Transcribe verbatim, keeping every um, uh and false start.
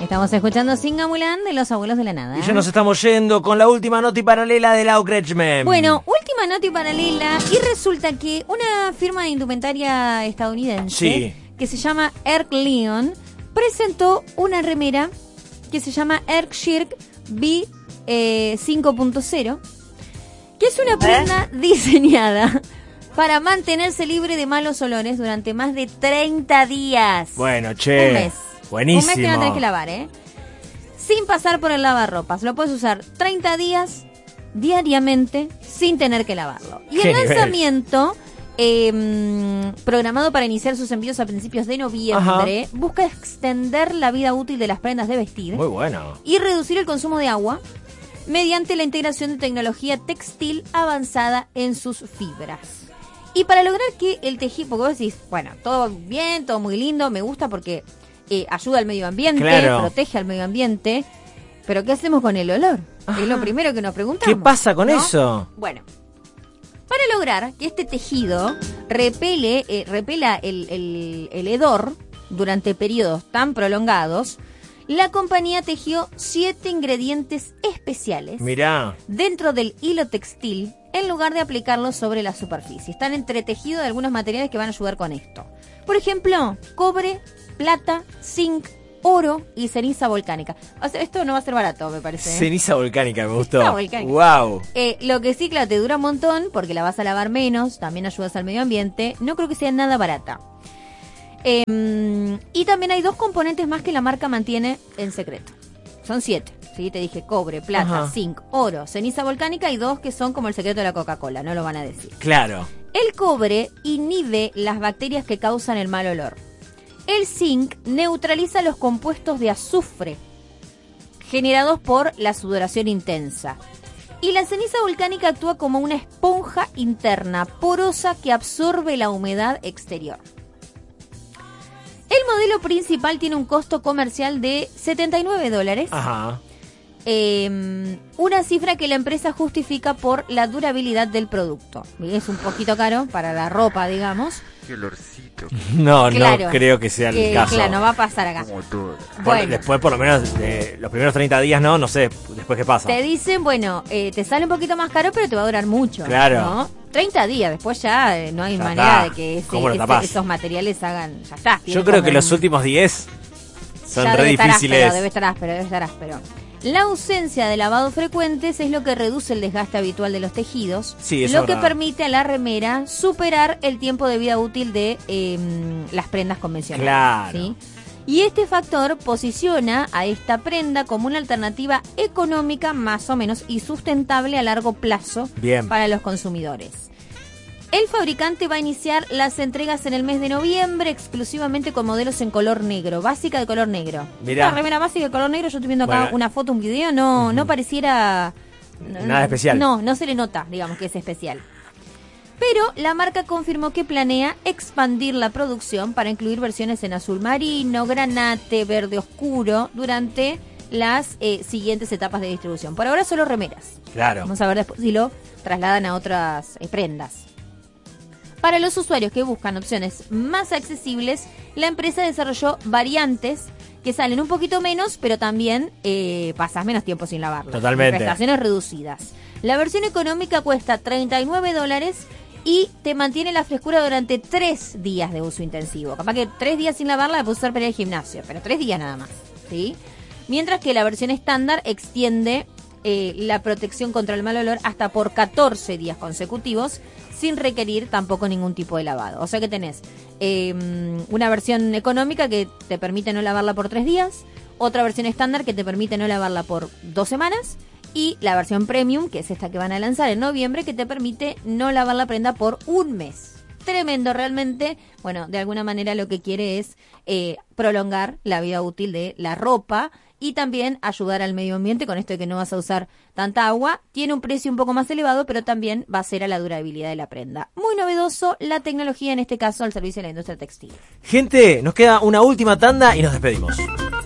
Estamos escuchando Singa Mulan de Los Abuelos de la Nada. Y ya nos estamos yendo con la última noti paralela de Lau Kretschmann. Bueno, última noti paralela. Y resulta que una firma de indumentaria estadounidense sí. que se llama Erk Leon presentó una remera que se llama Erk Shirk B cinco punto cero, que es una prenda ¿Eh? diseñada para mantenerse libre de malos olores durante más de treinta días. Bueno, che. Un mes. Buenísimo. Un mes que no tenés que lavar, ¿eh? Sin pasar por el lavarropas. Lo puedes usar treinta días diariamente sin tener que lavarlo. Y el lanzamiento, eh, programado para iniciar sus envíos a principios de noviembre, Ajá. busca extender la vida útil de las prendas de vestir. Muy bueno. Y reducir el consumo de agua mediante la integración de tecnología textil avanzada en sus fibras. Y para lograr que el tejido, porque vos decís, bueno, todo bien, todo muy lindo, me gusta porque eh, ayuda al medio ambiente, claro. protege al medio ambiente, pero ¿qué hacemos con el olor? Ajá. Es lo primero que nos preguntamos. ¿Qué pasa con ¿no? eso? Bueno, para lograr que este tejido repele, eh, repela el, el, el hedor durante periodos tan prolongados, la compañía tejió siete ingredientes especiales Mirá. dentro del hilo textil en lugar de aplicarlos sobre la superficie. Están entretejidos de algunos materiales que van a ayudar con esto. Por ejemplo, cobre, plata, zinc, oro y ceniza volcánica. O sea, esto no va a ser barato, me parece. ¿eh? Ceniza volcánica, me gustó. Ceniza volcánica. Wow. Eh, lo que sí, claro, te dura un montón porque la vas a lavar menos, también ayudas al medio ambiente. No creo que sea nada barata. Eh, y también hay dos componentes más que la marca mantiene en secreto. Son siete, ¿sí? Te dije cobre, plata, Ajá. zinc, oro, ceniza volcánica y dos que son como el secreto de la Coca-Cola, no lo van a decir. Claro. El cobre inhibe las bacterias que causan el mal olor. El zinc neutraliza los compuestos de azufre generados por la sudoración intensa. Y la ceniza volcánica actúa como una esponja interna porosa que absorbe la humedad exterior. El modelo principal tiene un costo comercial de setenta y nueve dólares. Ajá. Eh, una cifra que la empresa justifica por la durabilidad del producto. Es un poquito caro para la ropa, digamos. Qué olorcito. No, claro, no creo que sea el eh, caso. Claro, no va a pasar acá. Como todo. Bueno. Después, por lo menos, eh, los primeros treinta días no, no sé, después qué pasa. Te dicen, bueno, eh, te sale un poquito más caro, pero te va a durar mucho. Claro. ¿no? treinta días, después ya eh, no hay ya manera está. de que ese, ese, esos materiales hagan, ya está. Yo creo que un, los últimos diez son ya re debe difíciles. Estar áspero, debe estar áspero, debe estar áspero. La ausencia de lavados frecuentes es lo que reduce el desgaste habitual de los tejidos, sí, lo que verdad. permite a la remera superar el tiempo de vida útil de eh, las prendas convencionales. Claro. ¿sí? Y este factor posiciona a esta prenda como una alternativa económica más o menos y sustentable a largo plazo Bien. para los consumidores. El fabricante va a iniciar las entregas en el mes de noviembre exclusivamente con modelos en color negro, básica de color negro. Mirá. La remera básica de color negro, yo estoy viendo acá bueno. una foto, un video, no, uh-huh. no pareciera... Nada no, especial. No, no se le nota, digamos, que es especial. Pero la marca confirmó que planea expandir la producción para incluir versiones en azul marino, granate, verde oscuro durante las eh, siguientes etapas de distribución. Por ahora solo remeras. Claro. Vamos a ver después si lo trasladan a otras eh, prendas. Para los usuarios que buscan opciones más accesibles, la empresa desarrolló variantes que salen un poquito menos, pero también eh, pasas menos tiempo sin lavarlo. Totalmente. Prestaciones reducidas. La versión económica cuesta treinta y nueve dólares y te mantiene la frescura durante tres días de uso intensivo. Capaz que tres días sin lavarla la puedes usar para ir al gimnasio, pero tres días nada más, ¿sí? Mientras que la versión estándar extiende eh, la protección contra el mal olor hasta por catorce días consecutivos, sin requerir tampoco ningún tipo de lavado. O sea que tenés eh, una versión económica que te permite no lavarla por tres días, otra versión estándar que te permite no lavarla por dos semanas, y la versión premium, que es esta que van a lanzar en noviembre, que te permite no lavar la prenda por un mes. Tremendo, realmente. Bueno, de alguna manera lo que quiere es eh, prolongar la vida útil de la ropa y también ayudar al medio ambiente con esto de que no vas a usar tanta agua. Tiene un precio un poco más elevado, pero también va a ser a la durabilidad de la prenda. Muy novedoso la tecnología, en este caso al servicio de la industria textil. Gente, nos queda una última tanda y nos despedimos.